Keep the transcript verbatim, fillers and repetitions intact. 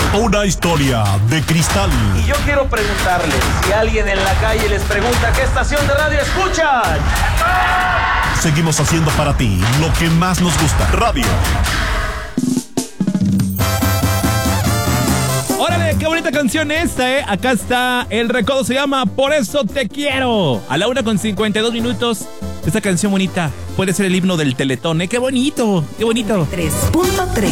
Una historia de cristal. Y yo quiero preguntarles, si alguien en la calle les pregunta qué estación de radio escuchan. Seguimos haciendo para ti lo que más nos gusta. Radio. ¡Órale! ¡Qué bonita canción esta, eh! Acá está el recodo, se llama Por Eso Te Quiero. A la una con cincuenta y dos minutos. Esta canción bonita puede ser el himno del Teletón, ¿eh? ¡Qué bonito! ¡Qué bonito! tres punto tres